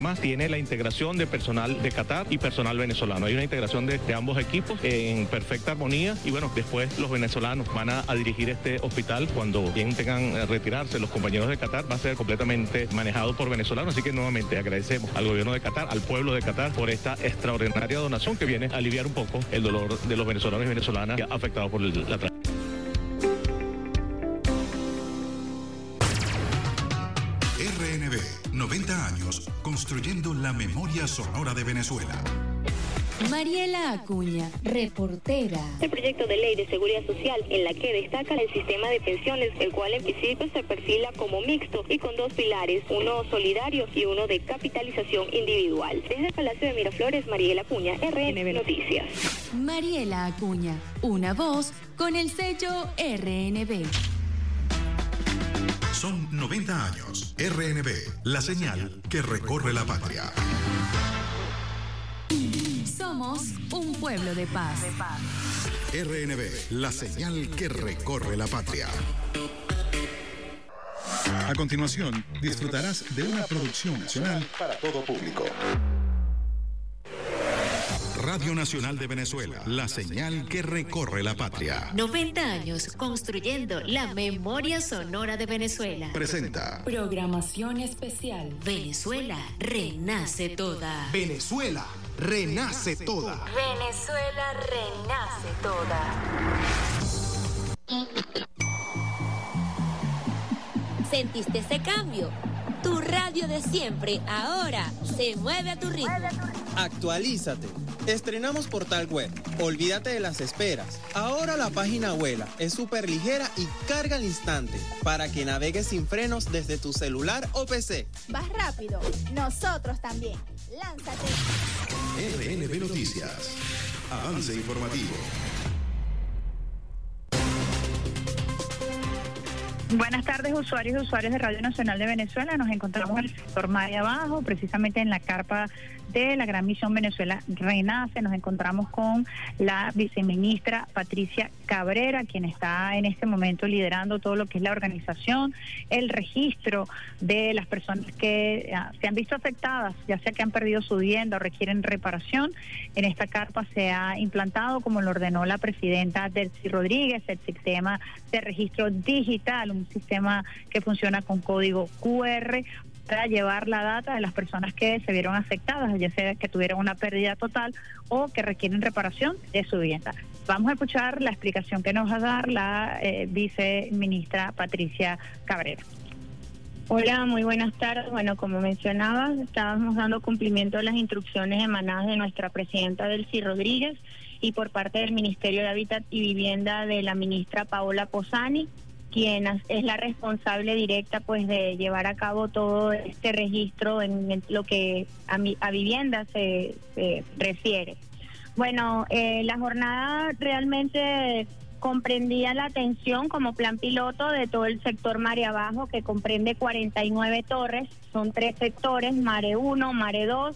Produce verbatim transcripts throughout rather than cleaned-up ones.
Más tiene la integración de personal de Qatar y personal venezolano. Hay una integración de, de ambos equipos en perfecta armonía y bueno, después los venezolanos van a, a dirigir este hospital cuando bien tengan eh, retirarse los compañeros de Qatar. Va a ser completamente manejado por venezolanos, así que nuevamente agradecemos al gobierno de Qatar, al pueblo de Qatar por esta extraordinaria donación que viene a aliviar un poco el dolor de los venezolanos y venezolanas afectados por el, la tragedia. R N B, noventa años construyendo la memoria sonora de Venezuela. Mariela Acuña, reportera. El proyecto de ley de seguridad social en la que destaca el sistema de pensiones, el cual en principio se perfila como mixto y con dos pilares, uno solidario y uno de capitalización individual. Desde el Palacio de Miraflores, Mariela Acuña, R N B Noticias. Mariela Acuña, una voz con el sello R N B. Son noventa años. R N B, la señal que recorre la patria. Somos un pueblo de paz. R N B, la señal que recorre la patria. A continuación, disfrutarás de una producción nacional para todo público. Radio Nacional de Venezuela, la señal que recorre la patria. noventa años construyendo la memoria sonora de Venezuela. Presenta Programación especial. Venezuela renace toda. Venezuela renace toda. Venezuela renace toda. ¿Sentiste ese cambio? Tu radio de siempre ahora se mueve a tu ritmo. Actualízate. Estrenamos portal web. Olvídate de las esperas. Ahora la página vuela, es súper ligera y carga al instante para que navegues sin frenos desde tu celular o P C. Vas rápido, nosotros también. Lánzate. R N B Noticias. Avance informativo. Buenas tardes, usuarios y usuarios de Radio Nacional de Venezuela. Nos encontramos en el sector Mare Abajo, precisamente en la carpa de la Gran Misión Venezuela Renace. Nos encontramos con la viceministra Patricia Cabrera, quien está en este momento liderando todo lo que es la organización, el registro de las personas que uh, se han visto afectadas, ya sea que han perdido su vivienda o requieren reparación. En esta carpa se ha implantado, como lo ordenó la presidenta Delcy Rodríguez, el sistema de registro digital, un sistema que funciona con código Q R para llevar la data de las personas que se vieron afectadas, ya sea que tuvieron una pérdida total o que requieren reparación de su vivienda. Vamos a escuchar la explicación que nos va a dar la eh, viceministra Patricia Cabrera. Hola, muy buenas tardes. Bueno, como mencionabas, estábamos dando cumplimiento a las instrucciones emanadas de nuestra presidenta Delcy Rodríguez y por parte del Ministerio de Hábitat y Vivienda de la ministra Paola Posani, quien es la responsable directa pues de llevar a cabo todo este registro en lo que a, mi, a vivienda se, se refiere. Bueno, eh, la jornada realmente comprendía la atención como plan piloto de todo el sector Mare Abajo, que comprende cuarenta y nueve torres, son tres sectores, Mare uno, Mare dos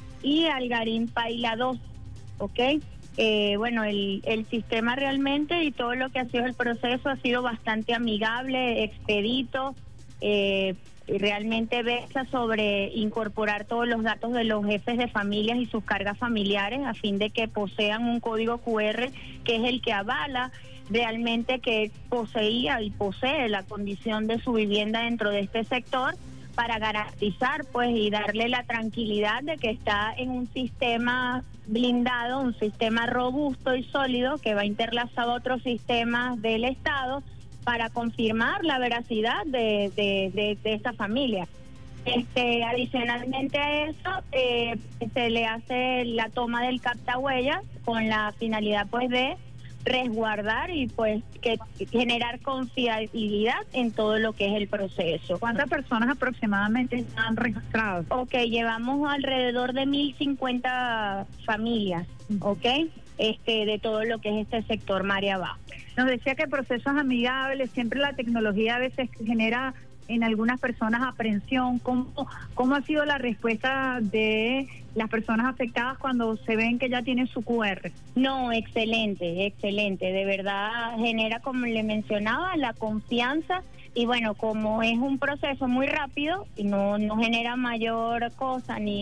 y Algarín Paila dos, ¿ok? Eh, bueno, el, el sistema realmente y todo lo que ha sido el proceso ha sido bastante amigable, expedito, eh, y realmente versa sobre incorporar todos los datos de los jefes de familias y sus cargas familiares a fin de que posean un código Q R que es el que avala realmente que poseía y posee la condición de su vivienda dentro de este sector, para garantizar pues y darle la tranquilidad de que está en un sistema blindado, un sistema robusto y sólido que va interlazado a otros sistemas del Estado para confirmar la veracidad de, de, de, de esta familia. Este, adicionalmente a eso, eh, se le hace la toma del captahuellas con la finalidad pues de resguardar y pues que generar confiabilidad en todo lo que es el proceso. ¿Cuántas personas aproximadamente están registradas? Ok, llevamos alrededor de mil cincuenta familias, ok, este de todo lo que es este sector Mare Abajo. Nos decía que procesos amigables, siempre la tecnología a veces genera en algunas personas aprehensión. ¿Cómo, cómo ha sido la respuesta de las personas afectadas cuando se ven que ya tienen su Q R? No, excelente, excelente. De verdad genera, como le mencionaba, la confianza y bueno, como es un proceso muy rápido y no, no genera mayor cosa ni